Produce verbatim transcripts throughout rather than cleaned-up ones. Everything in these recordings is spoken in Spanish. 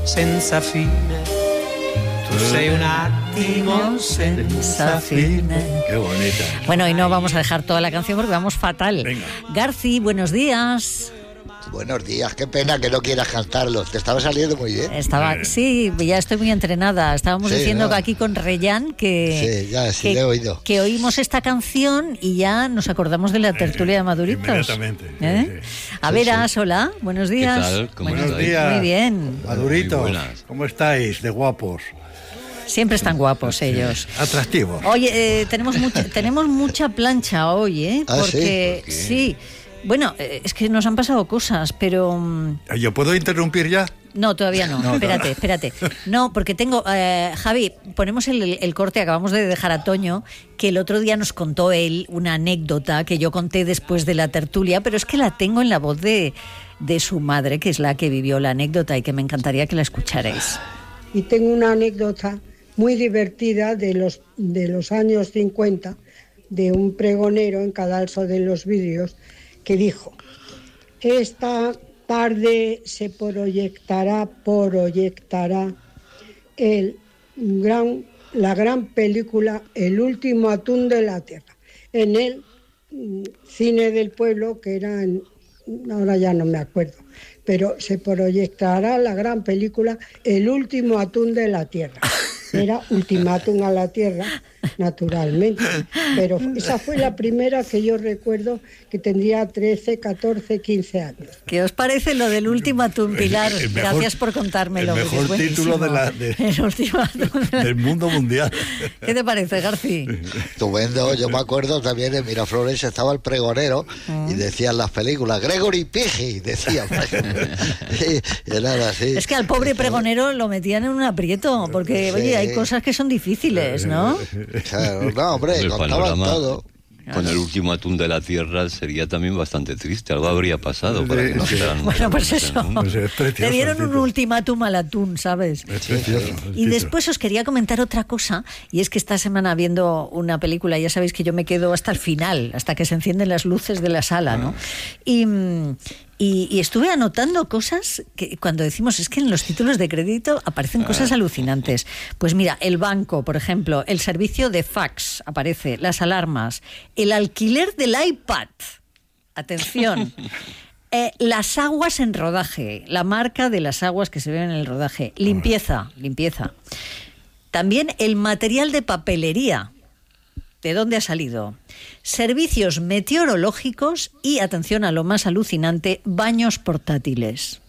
senza fine. Tu sei un attimo senza fine. Qué bonita. Bueno, y no vamos a dejar toda la canción porque vamos fatal. Venga. Garci, buenos días. Buenos días, qué pena que no quieras cantarlo. Te estaba saliendo muy bien. Estaba, sí, ya estoy muy entrenada. Estábamos Sí, diciendo ¿no? que aquí con Reyán que, Sí, ya, sí, que, le he oído. que oímos esta canción y ya nos acordamos de la tertulia de Maduritos. Inmediatamente, sí, ¿Eh? sí. A Veras, hola, buenos días. ¿Qué tal? ¿Cómo Buenos Buenos días. Muy bien. Maduritos, Muy buenas. ¿cómo estáis? De guapos. Siempre están guapos ellos. Atractivos. Oye, eh, tenemos mucha, tenemos mucha plancha hoy, ¿eh? ¿Ah, sí? Porque ¿Por qué? sí. Bueno, eh, es que nos han pasado cosas, pero mm, ¿Yo puedo interrumpir ya? no, todavía no. No, espérate, no. espérate. No, porque tengo... Eh, Javi, ponemos el, el corte, acabamos de dejar a Toño, que el otro día nos contó él una anécdota que yo conté después de la tertulia, pero es que la tengo en la voz de, de su madre, que es la que vivió la anécdota y que me encantaría que la escucharais. Y tengo una anécdota muy divertida de los, de los años cincuenta, de un pregonero en Cadalso de los Vidrios, que dijo: esta tarde se proyectará, proyectará el gran, la gran película El último atún de la Tierra, en el mm, cine del pueblo, que era en, ahora ya no me acuerdo, pero se proyectará la gran película El último atún de la Tierra. Era ultimátum a la Tierra, naturalmente, pero esa fue la primera que yo recuerdo, que tendría trece, catorce, quince años. ¿Qué os parece lo del último atún, Pilar? El mejor- Gracias por contármelo. el que mejor es buenísimo. título de la- de- El último atún de la- Del mundo mundial. ¿Qué te parece, Garci? Estupendo, yo me acuerdo también en Miraflores estaba el pregonero y decían las películas, Gregory Piggy, decían. y, y nada, sí. Es que al pobre pregonero lo metían en un aprieto, porque, Sí. oye, hay cosas que son difíciles, ¿no? Claro, no, hombre, El contaban panorama todo. con el último atún de la Tierra sería también bastante triste. Algo habría pasado para que no Sí. quedaran Bueno, pues solamente eso. en uno. Pues es precioso Le dieron el un título. ultimátum al atún, ¿sabes? Es precioso. el Y título. después os quería comentar otra cosa, y es que esta semana viendo una película, ya sabéis que yo me quedo hasta el final, hasta que se encienden las luces de la sala, ¿no? Y, mm, y, y estuve anotando cosas que cuando decimos, es que en los títulos de crédito aparecen cosas alucinantes. Pues mira, el banco, por ejemplo, el servicio de fax aparece, las alarmas, el alquiler del iPad. Atención. Eh, las aguas en rodaje, la marca de las aguas que se ven en el rodaje. Limpieza, limpieza. También el material de papelería. ¿De dónde ha salido? Servicios meteorológicos y, atención a lo más alucinante, baños portátiles.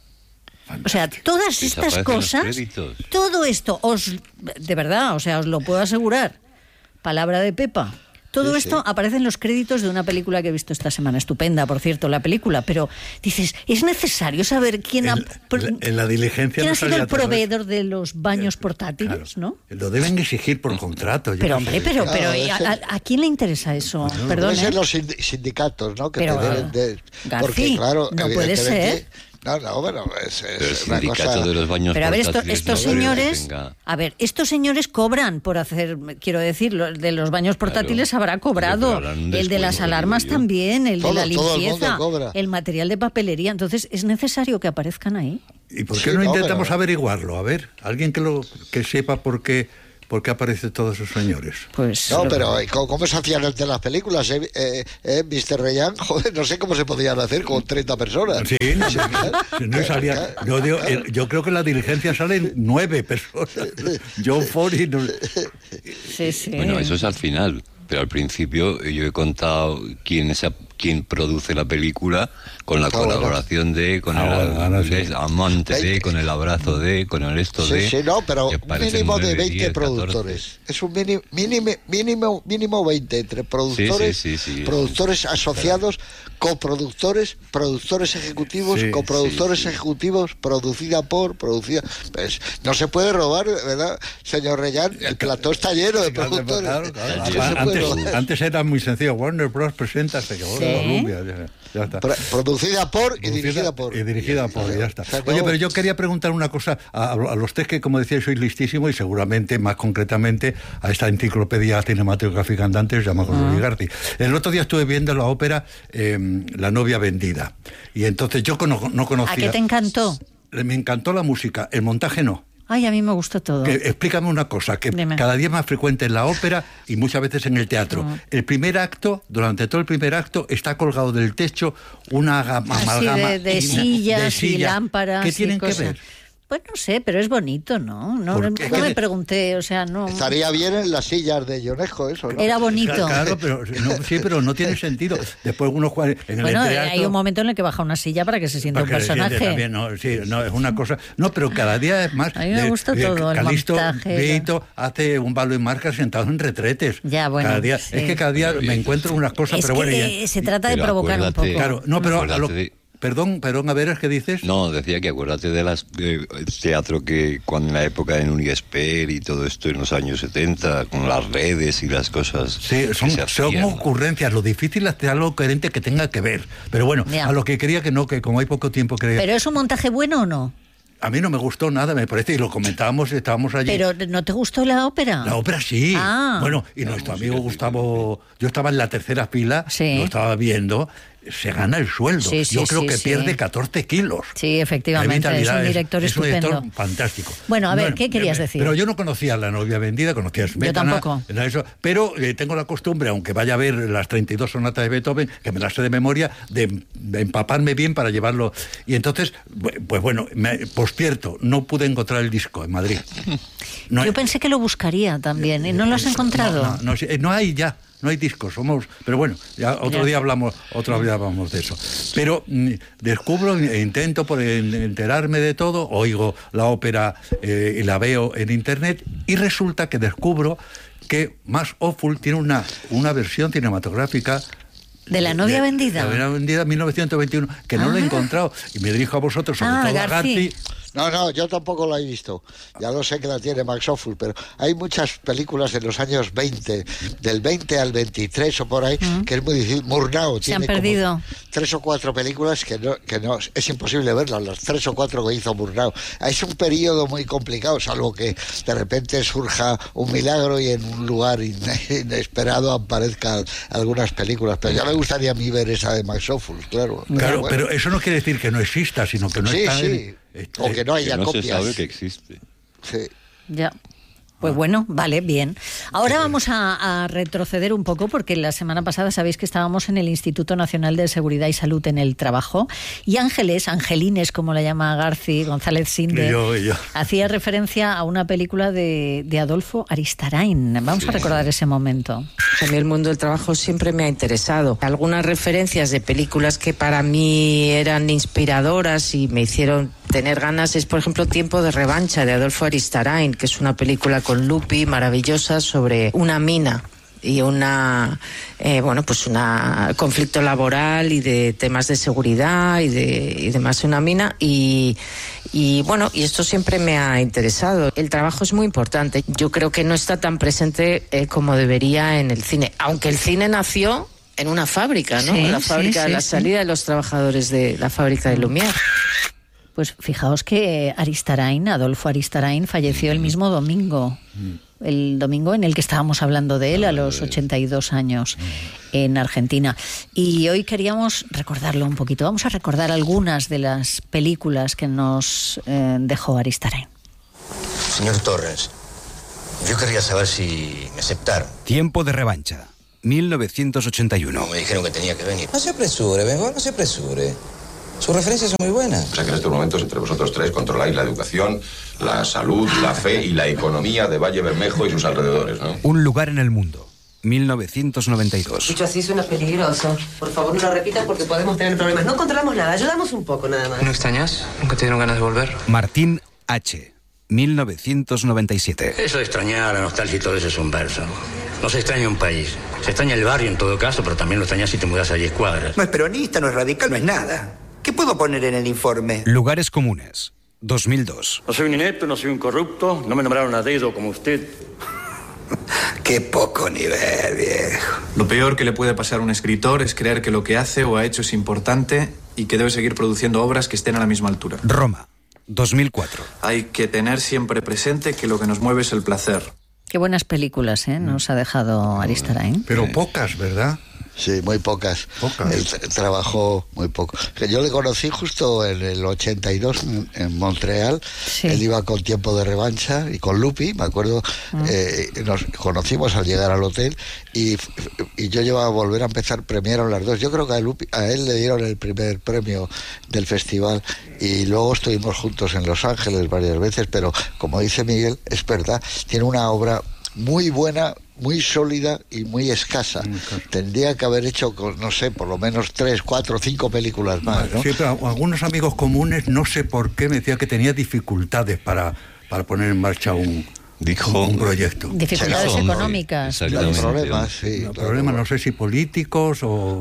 O sea, todas estas Desaparecen los cosas, créditos. todo esto, os de verdad, o sea, os lo puedo asegurar. Palabra de Pepa. Todo Sí, esto sí. aparece en los créditos de una película que he visto esta semana. Estupenda, por cierto, la película. Pero dices, ¿es necesario saber quién ha, En- en- en la diligencia quién no ha sido salía el todo proveedor de los baños portátiles, Claro. ¿no? Lo deben exigir por contrato. yo Pero qué hombre, sé. pero, Claro, pero debe ¿a, ser- a- a quién le interesa eso? Perdón, Deben ser ¿eh? los sind- sindicatos, ¿no? Que Pero, te deben de... Garci, Porque, claro, no puede evidentemente- ser. No, no, bueno, es, es Pero el una sindicato cosa... de los baños Pero a ver, esto- portátiles estos no creo que señores, tenga- a ver, estos señores cobran por hacer, quiero decir, lo- de los baños portátiles Claro. habrá cobrado, Pero habrán un el de las descuento, alarmas digo yo. también, el Todo- de la todo el mundo limpieza, cobra. el material de papelería. Entonces, ¿es necesario que aparezcan ahí? ¿Y por qué Sí, no no, intentamos pero- averiguarlo? A ver, alguien que lo que sepa por qué, por qué aparecen todos esos señores. Pues No, lo- pero eh, ¿cómo, cómo se hacían antes las películas? Eh, eh, eh, mister Reyán, joder, no sé cómo se podían hacer con treinta personas. Sí, no, Sí, no, claro, no salía- claro, yo, digo, claro. eh, yo creo que en la diligencia salen nueve personas. John Ford y no- sí, sí. Bueno, eso es al final. Pero al principio yo he contado quién es a- quién produce la película con la Ah, bueno. colaboración de, con Ah, el bueno, ahora sí. el amante de, veinte. con el abrazo de, con el esto Sí, de. sí, no, pero que un parecen mínimo de nueve, veinte diez, catorce. productores. Es un mínimo, mínimo, mínimo, mínimo veinte entre productores, Sí, sí, sí, sí. productores asociados, coproductores, productores ejecutivos, Sí, coproductores sí, sí. ejecutivos, producida por, producida. Pues no se puede robar, ¿verdad, señor Reyán? El plató está lleno de Claro, productores. claro, claro. No se puede Antes, robar. antes era muy sencillo. Warner Bros. Presenta se quedó de Sí. Columbia. Ya, ya está. Pro- Producida por y Producida dirigida por. Y dirigida por, ya está. Se acabó. Oye, pero yo quería preguntar una cosa a, a los tres que, como decía, sois listísimos y seguramente, más concretamente, a esta enciclopedia cinematográfica andante os llama José Luis García. El otro día estuve viendo la ópera eh, La novia vendida. Y entonces yo cono- no ¿A conocía... qué te encantó? Me encantó la música, el montaje no. Ay, a mí me gusta todo. Que, explícame una cosa, que Dime. cada día es más frecuente en la ópera y muchas veces en el teatro. Uh-huh. El primer acto, durante todo el primer acto, está colgado del techo una gama, Así amalgama de, de y- sillas de y sillas. lámparas. ¿Qué y tienen que cosas. ver? Pues no sé, pero es bonito, ¿no? No, ¿Por no, qué? no me pregunté, o sea, no... Estaría bien en las sillas de Ionesco eso, ¿no? Era bonito. Claro, pero no, sí, pero no tiene sentido. Después uno juega en el Bueno, entreacto, hay un momento en el que baja una silla para que se sienta un para que se siente personaje. también, no, sí, no, es una cosa. No, pero cada día es más. A mí me gusta todo, el Calixto montaje, Vieito hace un balo en marca sentado en retretes. Ya, bueno, Cada día, sí. Es que cada día me encuentro unas cosas, Es pero bueno. que ya- eh, se trata de pero provocar un acuérdate- poco. Claro, no, pero a lo- Acuérdate de- perdón, perdón, a ver, ¿qué dices? No, decía que acuérdate de las eh, teatro que cuando en la época de Núñez Esper y todo esto en los años setenta, con las redes y las cosas. Sí, que son, se son hacían. ocurrencias. Lo difícil es hacer algo coherente que tenga que ver. Pero bueno, Ya. a lo que quería que no, que como hay poco tiempo, quería... ¿Pero es un montaje bueno o no? A mí no me gustó nada, me parece, y lo comentábamos, estábamos allí. ¿Pero no te gustó la ópera? La ópera sí. Ah. Bueno, y nuestro amigo Gustavo, yo estaba en la tercera fila, Sí. lo estaba viendo, se gana el sueldo. Sí, sí, yo creo sí, que sí. pierde catorce kilos. Sí, De efectivamente, es vitalidad, un director es un estupendo. director fantástico. Bueno, a ver, ¿qué querías eh, decir? Pero yo no conocía a La novia vendida, conocía a Smetana. tampoco. Era eso, pero eh, tengo la costumbre, aunque vaya a ver las treinta y dos sonatas de Beethoven, que me las sé de memoria, de, de empaparme bien para llevarlo. Y entonces, bu- pues bueno, me, por cierto, no pude encontrar el disco en Madrid. No Yo hay- pensé que lo buscaría también, ¿y no lo has encontrado? no, no, no, sí, eh, no hay ya, no hay discos, somos, pero bueno, ya otro Ya. día hablamos, otro día hablamos de eso. Pero mm, descubro, e intento por en- enterarme de todo, oigo la ópera eh, y la veo en internet y resulta que descubro que Max Ophüls tiene una, una versión cinematográfica ¿De La novia vendida? La novia vendida mil novecientos veintiuno, que no lo he Ah. encontrado y me dirijo a vosotros, sobre Ah, todo a Garci. Garci. No, no, yo tampoco la he visto. Ya lo sé que la tiene Max Ophüls, pero hay muchas películas de los años veinte, del veinte al veintitrés o por ahí, que es muy difícil. Murnau Se han tiene como perdido. tres o cuatro películas que no, que no, es imposible verlas, las tres o cuatro que hizo Murnau. Es un periodo muy complicado, salvo que de repente surja un milagro y en un lugar in- inesperado aparezcan algunas películas. Pero ya me gustaría a mí ver esa de Max Ophüls, claro. Claro, bueno. pero eso no quiere decir que no exista, sino que no Sí, está sí. en- este- O que no haya Que no copias. se sabe que existe. Sí. Ya. Pues bueno, vale, bien. Ahora vamos a, a retroceder un poco porque la semana pasada sabéis que estábamos en el Instituto Nacional de Seguridad y Salud en el Trabajo y Ángeles, Angelines, como la llama Garci González Sinde, Y yo, y yo. hacía referencia a una película de, de Adolfo Aristarain. Vamos a recordar ese momento. A mí el mundo del trabajo siempre me ha interesado. Algunas referencias de películas que para mí eran inspiradoras y me hicieron tener ganas es, por ejemplo, Tiempo de revancha de Adolfo Aristarain, que es una película con Lupi maravillosa sobre una mina y una eh, bueno pues una conflicto laboral y de temas de seguridad y de y demás en una mina y y bueno y esto siempre me ha interesado. El trabajo es muy importante. Yo creo que no está tan presente eh, como debería en el cine, aunque el cine nació en una fábrica, ¿no? Sí, la sí, fábrica, sí, la sí. salida de los trabajadores de la fábrica de Lumière. Pues fijaos que Aristarain, Adolfo Aristarain, falleció el mismo domingo. El domingo en el que estábamos hablando de él, a los ochenta y dos años, en Argentina. Y hoy queríamos recordarlo un poquito. Vamos a recordar algunas de las películas que nos eh, dejó Aristarain. Señor Torres, yo querría saber si me aceptaron. Tiempo de revancha, mil novecientos ochenta y uno. No, me dijeron que tenía que venir. No se apresure, Bengo, no se apresure. Sus referencias son muy buenas. O sea que en estos momentos entre vosotros tres controláis la educación, la salud, la fe y la economía de Valle Bermejo y sus alrededores, ¿no? Un lugar en el mundo, mil novecientos noventa y dos. Dicho así suena peligroso. Por favor, no lo repitas porque podemos tener problemas. No controlamos nada, ayudamos un poco nada más. ¿No extrañas? ¿Nunca te dieron ganas de volver? Martín H., mil novecientos noventa y siete. Eso de extrañar, la nostalgia y todo eso es un verso. No se extraña un país. Se extraña el barrio en todo caso, pero también lo extrañas si te mudas a diez cuadras. No es peronista, no es radical, no es nada. ¿Qué puedo poner en el informe? Lugares comunes, dos mil dos. No soy un inepto, no soy un corrupto, no me nombraron a dedo como usted. Qué poco nivel, viejo. Lo peor que le puede pasar a un escritor es creer que lo que hace o ha hecho es importante y que debe seguir produciendo obras que estén a la misma altura. Roma, dos mil cuatro. Hay que tener siempre presente que lo que nos mueve es el placer. Qué buenas películas, ¿eh? Nos ha dejado Aristarain. Pero pocas, ¿verdad? Sí, muy pocas. Pocas. Él t- trabajó muy poco. Que yo le conocí justo en el ochenta y dos en, en Montreal. Sí. Él iba con Tiempo de Revancha y con Lupi, me acuerdo. Mm. Eh, nos conocimos al llegar al hotel y, y yo llevaba a volver a empezar, premiaron las dos. Yo creo que a, Lupi, a él le dieron el primer premio del festival y luego estuvimos juntos en Los Ángeles varias veces, pero como dice Miguel, es verdad, tiene una obra muy buena, muy sólida y muy escasa. Tendría que haber hecho, no sé, por lo menos tres, cuatro, cinco películas más, ¿no? Sí, pero algunos amigos comunes, no sé por qué, me decía que tenía dificultades para, para poner en marcha un, Dijo, un proyecto. Dificultades Dijo, económicas. sí, Los exactamente. problemas, sí. No, problemas, no sé si políticos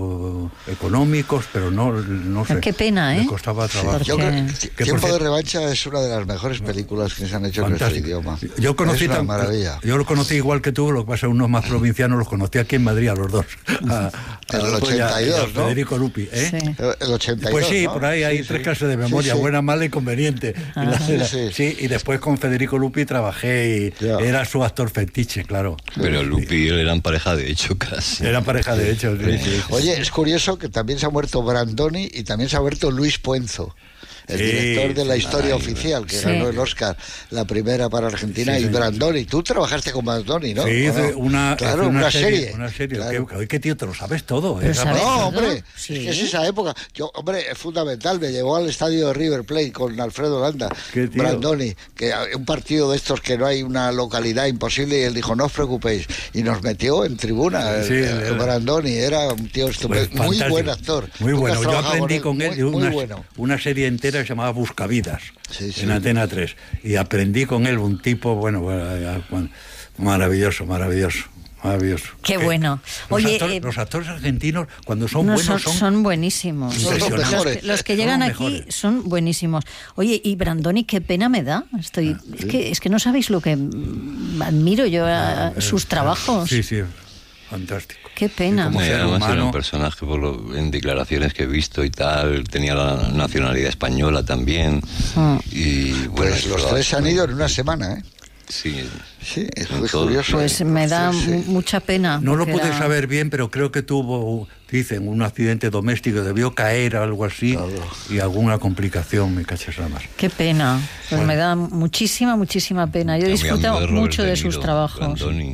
o económicos, pero no, no sé. Qué pena, ¿eh? Me costaba trabajo. Yo creo que Que, Tiempo por de cierto, Revancha es una de las mejores películas que se han hecho fantástico. en nuestro idioma. Yo conocí es una tan- maravilla. Yo lo conocí igual que tú, lo que pasa es que unos más provincianos los conocí aquí en Madrid a los dos. A, En el Adolfo y a- ochenta y dos, y a ¿no? Federico Lupi, ¿eh? Sí. El ochenta y dos, Pues sí, ¿no? por ahí hay Sí, tres sí. clases de memoria, Sí, sí. buena, mala y conveniente. Y la- Sí, la- sí. sí, y después con Federico Lupi trabajé y Ya. era su actor fetiche, claro. Pero Lupi y él eran pareja de hecho casi. Eran pareja de hecho, sí, sí. Oye, es curioso que también se ha muerto Brandoni y también se ha muerto Luis Puenzo, el Sí, director de La sí, Historia ay, Oficial, que sí. ganó el Oscar, la primera para Argentina, Sí, y sí. Brandoni. Tú trabajaste con Brandoni, ¿no? Sí, ¿O hice no? una, claro, hice una, serie. Una serie. Claro. Que, que, qué tío, te lo sabes todo. Pero ¿eh? sabes No, todo. hombre, Sí. es que es esa época. Yo, hombre, es fundamental. Me llevó al estadio de River Plate con Alfredo Landa, Qué tío. Brandoni, que un partido de estos que no hay una localidad imposible, y él dijo, no os preocupéis, y nos metió en tribuna. Sí, el, el- el Brandoni era un tío estupendo, Pues, muy fantástico. buen actor. Muy Tú que bueno. has Yo trabajado aprendí con él muy, de muy una, bueno. una serie entera que se llamaba Buscavidas, Sí, sí. en Antena tres. Y aprendí con él un tipo, bueno, bueno, ya, bueno, maravilloso, maravilloso. Maravilloso. Qué Eh, bueno. Los, Oye, actores, eh, los actores argentinos, cuando son No, buenos, son, son, son buenísimos. impresionantes. Los que, los que Son llegan los aquí mejores. son buenísimos. Oye, y Brandoni, qué pena me da. Estoy, Ah, es, que, es que no sabéis lo que mm, admiro yo a Eh, sus trabajos. Sí, sí, fantástico. Qué pena. como No, y ser además era humano. un personaje, por lo- en declaraciones que he visto y tal, tenía la nacionalidad española también. Ah. Y bueno, Pues los eso- tres se han ido en una semana, ¿eh? Sí, Sí, es En muy todo. curioso. Pues me da Sí, sí. mu- mucha pena. No lo porque pude era- saber bien, pero creo que tuvo, dicen, un accidente doméstico, debió caer o algo así, y alguna complicación, me cachas la más. Qué pena. Pues Bueno. me da muchísima, muchísima pena. Yo he También disfrutado de Robert mucho de De sus Niro, trabajos. Brandoni.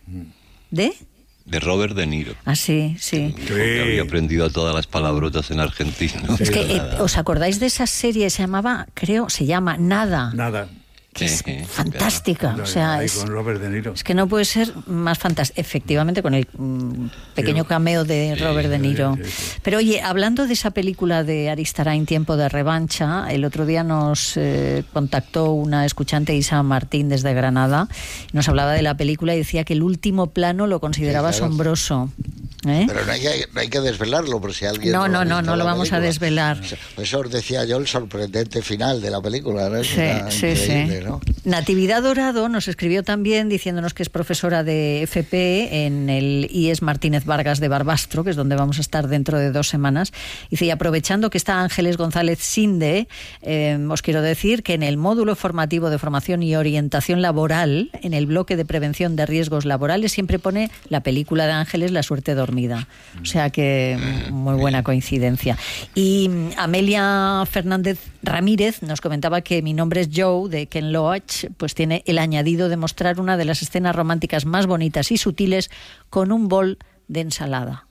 ¿De? De Robert De Niro. Ah, sí, sí. Porque había aprendido todas las palabrotas en argentino. Es que, eh, ¿os acordáis de esa serie? Se llamaba, creo, se llama Nada. Nada. Que es Sí, fantástica. O sea, Ahí es, con Robert De Niro. es que no puede ser más fantástico. Efectivamente, con el mm, pequeño cameo de Robert De Niro. sí, sí. Pero oye, hablando de esa película de Aristarain, Tiempo de Revancha, el otro día nos eh, contactó una escuchante, Isa Martín, desde Granada. Nos hablaba de la película y decía que el último plano lo consideraba Sí, claro. asombroso. ¿Eh? Pero no hay, que, no hay que desvelarlo, por si alguien... No, no, ha no, visto no lo la vamos a película. desvelar. O sea, eso os decía yo, el sorprendente final de la película, ¿no? Es Sí, una sí, increíble, sí. ¿no? Natividad Dorado nos escribió también diciéndonos que es profesora de F P en el I E S Martínez Vargas de Barbastro, que es donde vamos a estar dentro de dos semanas. Dice, y aprovechando que está Ángeles González Sinde, eh, os quiero decir que en el módulo formativo de formación y orientación laboral, en el bloque de prevención de riesgos laborales, siempre pone la película de Ángeles, La suerte dormida. O sea que muy buena coincidencia. Y mm, Amelia Fernández Ramírez nos comentaba que Mi nombre es Joe, de Ken Loach, pues tiene el añadido de mostrar una de las escenas románticas más bonitas y sutiles con un bol de ensalada.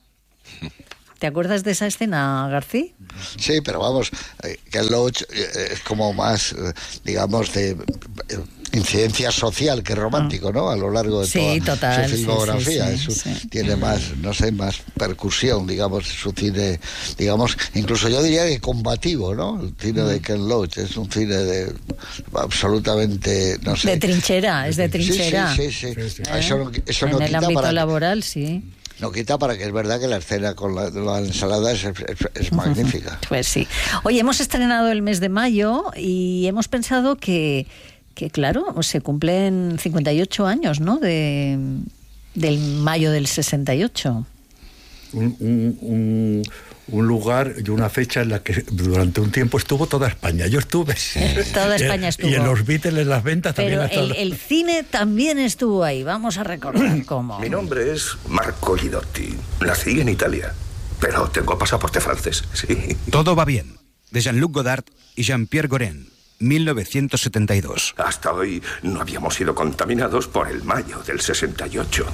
¿Te acuerdas de esa escena, García? Sí, pero vamos, eh, que el Lodge eh, es como más, eh, digamos, de eh, incidencia social que romántico, ¿no? A lo largo de Sí, toda total, su sí, filmografía. sí, Es sí, un- sí. Tiene más, no sé, más percusión, digamos, su cine, digamos, incluso yo diría que combativo, ¿no? El cine de Ken Loach es un cine de absolutamente, no sé. De trinchera, es de Sí, trinchera. Sí, sí, sí. sí. ¿Eh? Eso no, eso en no el quita ámbito para que- laboral, sí. no quita para que es verdad que la escena con la, la ensalada es, es, es magnífica. Pues sí. Oye, hemos estrenado el mes de mayo y hemos pensado que, que claro, se cumplen cincuenta y ocho años, ¿no? De, del mayo del sesenta y ocho. un, un, un, un lugar y una fecha en la que durante un tiempo estuvo toda España. Yo estuve. Sí. Toda España estuvo. Y en los Beatles, en las ventas Pero también. el, el cine también estuvo ahí. Vamos a recordar cómo. Mi nombre es Marco Guidotti. Nací en Italia, pero tengo pasaporte francés, sí. Todo va bien, de Jean-Luc Godard y Jean-Pierre Gorin, mil novecientos setenta y dos. Hasta hoy no habíamos sido contaminados por el mayo del sesenta y ocho.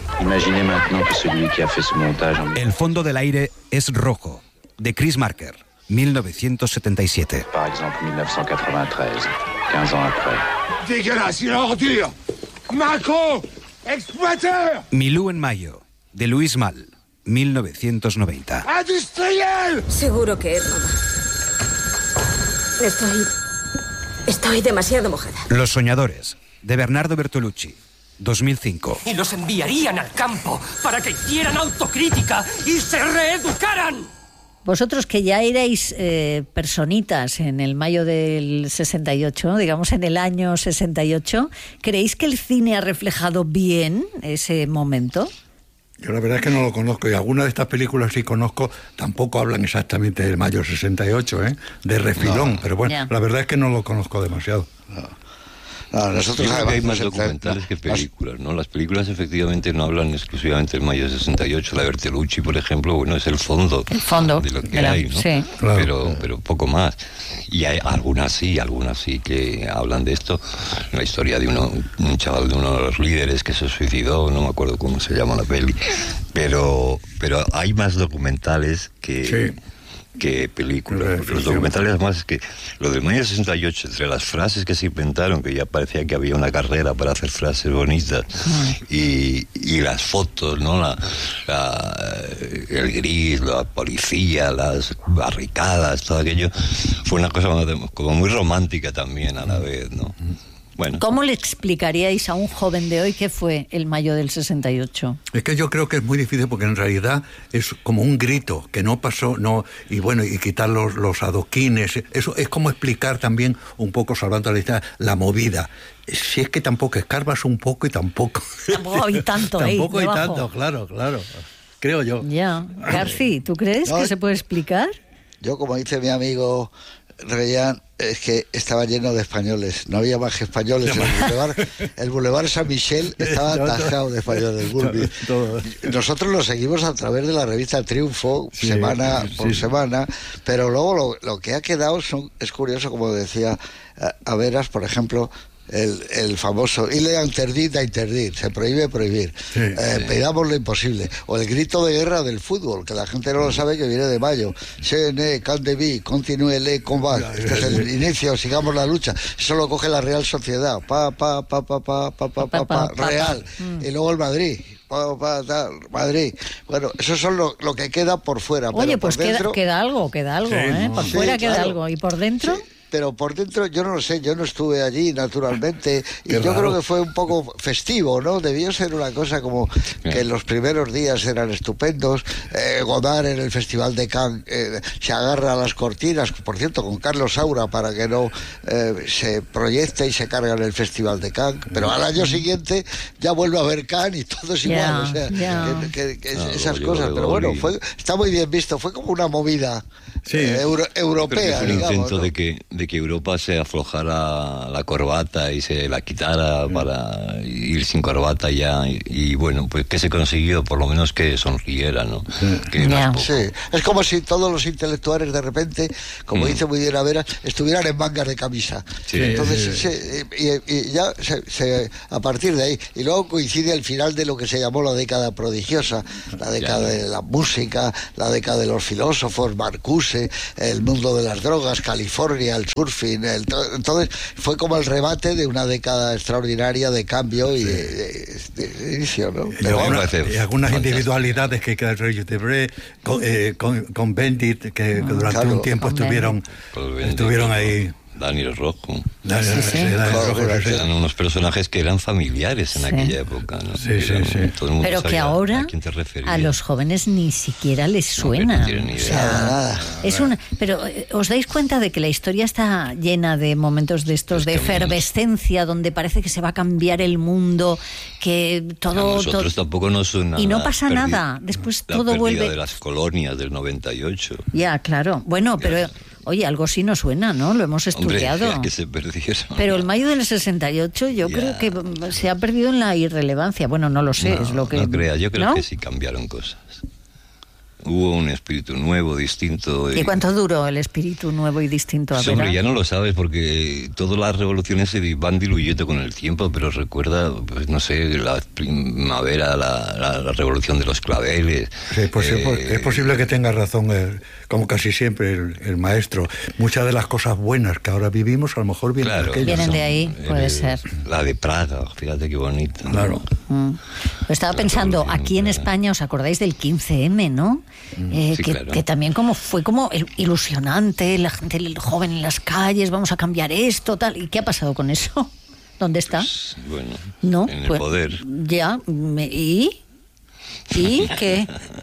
El fondo del aire es rojo, de Chris Marker, mil novecientos setenta y siete. Dégueulasse, une ordure! Macron! Exploiteur! Milú en mayo, de Louis Malle, mil novecientos noventa. ¡Industriel! Seguro que es Roma. Estoy... Estoy demasiado mojada. Los soñadores, de Bernardo Bertolucci, dos mil cinco. Y los enviarían al campo para que hicieran autocrítica y se reeducaran. Vosotros que ya erais eh, personitas en el mayo del sesenta y ocho, digamos en el año sesenta y ocho, ¿creéis que el cine ha reflejado bien ese momento? Yo la verdad es que no lo conozco, y algunas de estas películas sí conozco, tampoco hablan exactamente del mayo sesenta y ocho, ¿eh? De refilón, no, pero bueno, yeah. La verdad es que no lo conozco demasiado. No. No, nosotros Yo creo que hay más entre... documentales que películas, ¿no? Las películas efectivamente no hablan exclusivamente del mayo sesenta y ocho. La Bertolucci, por ejemplo, bueno, es el fondo, el fondo de lo que de la... hay, ¿no? Sí. Claro. Pero, pero poco más. Y hay algunas sí, algunas sí que hablan de esto. La historia de uno, un chaval de uno de los líderes que se suicidó, no me acuerdo cómo se llama la peli, pero, pero hay más documentales que... Sí. que películas. Los documentales además es que lo del mayo sesenta y ocho, entre las frases que se inventaron, que ya parecía que había una carrera para hacer frases bonitas, y, y las fotos, ¿no? La, la, el gris, la policía, las barricadas, todo aquello, fue una cosa como muy romántica también a la vez, ¿no? Bueno. ¿Cómo le explicaríais a un joven de hoy qué fue el mayo del sesenta y ocho? Es que yo creo que es muy difícil porque en realidad es como un grito que no pasó, no, y bueno, y quitar los, los adoquines, eso es como explicar también un poco, salvando la lista, la movida. Si es que tampoco escarbas un poco y tampoco... Tampoco hay tanto ahí Tampoco hay debajo. tanto, claro, claro, creo yo. Ya. García, ¿tú crees no, que se puede explicar? Yo, como dice mi amigo Reyán, es que estaba lleno de españoles, no había más que españoles. El Boulevard, el Boulevard San Michel estaba atascado de españoles. Nosotros lo seguimos a través de la revista Triunfo, sí, semana sí, por sí. semana, pero luego lo, lo que ha quedado son, es curioso, como decía a Veras, por ejemplo, el, el famoso il est interdit d'interdire, se prohíbe prohibir, sí, eh, sí. Pedamos lo imposible, o el grito de guerra del fútbol, que la gente no lo sabe, que viene de mayo, se ne can de vi, continue le combat, este es el inicio, sigamos la lucha. Eso lo coge la Real Sociedad, pa pa pa pa pa pa pa pa, pa Real, y luego el Madrid. Pa, pa, ta, Madrid. Bueno, eso es lo, lo que queda por fuera. Oye, pero pues por dentro... queda, queda algo, queda algo, sí, ¿eh? No. Por sí, fuera queda claro. algo, y por dentro... Sí. Pero por dentro, yo no lo sé, yo no estuve allí, naturalmente, y Qué yo raro. creo que fue un poco festivo, ¿no? Debió ser una cosa como que los primeros días eran estupendos. Eh, Godard en el Festival de Cannes eh, se agarra a las cortinas, por cierto, con Carlos Saura, para que no eh, se proyecte y se carga en el Festival de Cannes. Pero al año siguiente ya vuelve a ver Cannes y todo es igual, yeah, o sea, yeah. que, que, que no, esas cosas. Pero bueno, fue, está muy bien visto, fue como una movida sí. eh, euro, europea, fue un digamos, intento ¿no? de que de que Europa se aflojara la corbata y se la quitara mm. para ir sin corbata ya, y, y bueno, pues que se consiguió por lo menos que sonriera, ¿no? Mm. Que yeah. Sí, es como si todos los intelectuales de repente, como mm. dice muy bien Averas, estuvieran en mangas de camisa. Sí, entonces sí, sí. Se, y, y ya se, se, a partir de ahí, y luego coincide el final de lo que se llamó la década prodigiosa, la década yeah. de la música, la década de los filósofos, Marcuse, el mundo de las drogas, California, el surfing, el, entonces fue como el rebate de una década extraordinaria de cambio y sí. de, de, de inicio, ¿no? Y, alguna, y algunas individualidades que queda Roger Debré con, eh, con, con Bendit que, que durante claro, un tiempo estuvieron estuvieron ahí. Daniel Rojo. Daniel, sí, sí. Daniel Rojo, sí. Eran unos personajes que eran familiares en sí. aquella época, ¿no? Sí, sí, sí. Todo el mundo Pero que ahora a, a los jóvenes ni siquiera les suena. No, no o sea, es una, pero ¿os dais cuenta de que la historia está llena de momentos de estos, es de efervescencia, donde parece que se va a cambiar el mundo, que todo... A nosotros todo, tampoco nos suena. Y no pasa perdi- nada, después la todo vuelve... de las colonias del noventa y ocho. Ya, claro. Bueno, pero... Ya. Oye, algo sí nos suena, ¿no? Lo hemos estudiado. Hombre, que se perdieron. Pero el mayo del sesenta y ocho yo yeah. creo que se ha perdido en la irrelevancia. Bueno, no lo sé, no, es lo que... No crea, yo creo ¿no? que sí cambiaron cosas. Hubo un espíritu nuevo, distinto. ¿Y, ¿Y cuánto duró el espíritu nuevo y distinto? Sí, hombre, ya no lo sabes porque todas las revoluciones se van diluyendo con el tiempo, pero recuerda, pues no sé, la primavera, la, la, la revolución de los claveles. Sí, pues eh, es posible que tenga razón, el, como casi siempre, el, el maestro. Muchas de las cosas buenas que ahora vivimos a lo mejor vienen claro, de aquello. Vienen de ahí, puede el, ser. La de Praga, fíjate qué bonita. Claro. ¿No? Mm. Pues estaba pensando, aquí en España, ¿os acordáis del quince eme, no? Eh, sí, que, claro. que también como fue como ilusionante, la gente el joven en las calles, vamos a cambiar esto, tal. ¿Y qué ha pasado con eso? ¿Dónde está? Pues, bueno, ¿no? en el pues, poder. Ya, me, ¿y? ¿Y qué?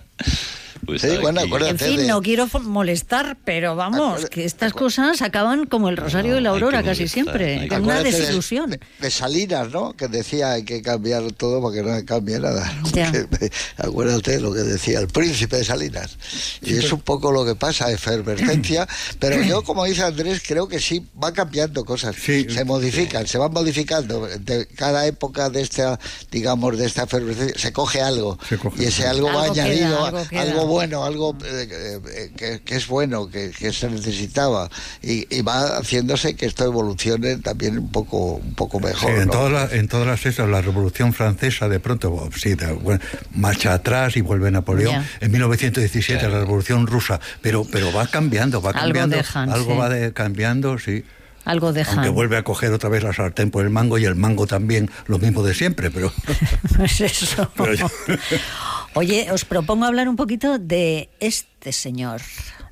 Pues sí, bueno, en fin, de... no quiero molestar, pero vamos, Acuérdate, que estas cosas acaban como el Rosario no, de la Aurora casi siempre, con una desilusión. De, de Salinas, ¿no? Que decía hay que cambiar todo para que no cambie nada. Porque, acuérdate de lo que decía el príncipe de Salinas. Y sí, es un poco lo que pasa, efervescencia, pero yo, como dice Andrés, creo que sí van cambiando cosas, sí, se modifican, sí. se van modificando. De cada época de esta, digamos, de esta efervescencia, se coge algo, se coge. y ese algo, algo va queda, añadido, algo, algo bueno. bueno, algo eh, eh, que, que es bueno, que, que se necesitaba y, y va haciéndose que esto evolucione también un poco un poco mejor. Sí, en, ¿no? todas las, en todas las esas, la Revolución Francesa de pronto, sí, de, bueno, marcha atrás y vuelve Napoleón. Yeah. En mil novecientos diecisiete yeah. la Revolución Rusa, pero pero va cambiando, va cambiando, algo, dejan, algo sí. va de, cambiando, sí. Algo dejan. Aunque vuelve a coger otra vez la sartén por el mango y el mango también lo mismo de siempre, pero... Pues eso. Pero yo... Oye, os propongo hablar un poquito de este señor.